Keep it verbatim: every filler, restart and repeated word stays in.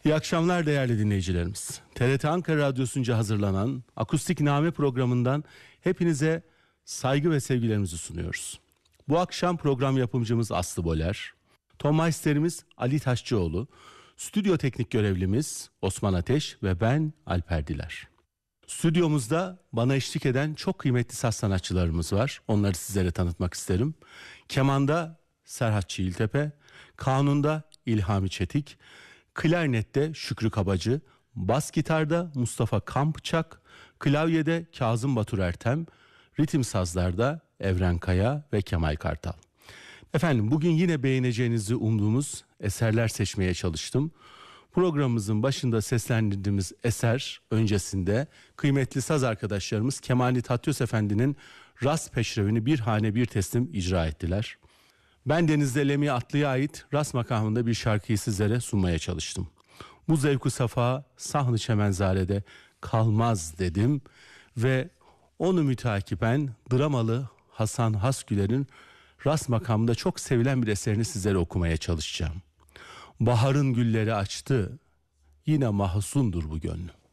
İyi akşamlar değerli dinleyicilerimiz. T R T Ankara Radyosu'nca hazırlanan Akustik Name programından hepinize saygı ve sevgilerimizi sunuyoruz. Bu akşam program yapımcımız Aslı Boler, ton maisterimiz Ali Taşçıoğlu, stüdyo teknik görevlimiz Osman Ateş ve ben Alper Diler. Stüdyomuzda bana eşlik eden çok kıymetli saz sanatçılarımız var. Onları sizlere tanıtmak isterim. Kemanda Serhat Çiğiltepe, kanunda İlhami Çetik, klarnette Şükrü Kabacı, bas gitarda Mustafa Kampçak, klavyede Kazım Batur Ertem, ritim sazlarda Evren Kaya ve Kemal Kartal. Efendim bugün yine beğeneceğinizi umduğumuz eserler seçmeye çalıştım. Programımızın başında seslendirdiğimiz eser öncesinde kıymetli saz arkadaşlarımız Kemali Tatyos Efendi'nin Ras Peşrevini bir hane bir teslim icra ettiler. Ben Deniz Lemi Atlı'ya ait Ras makamında bir şarkıyı sizlere sunmaya çalıştım. Bu zevku safa sahn-ı çemenzarede kalmaz dedim ve onu mütakiben dramalı Hasan Hasgüler'in Ras makamında çok sevilen bir eserini sizlere okumaya çalışacağım. Baharın gülleri açtı, yine mahzundur bu gönlüm.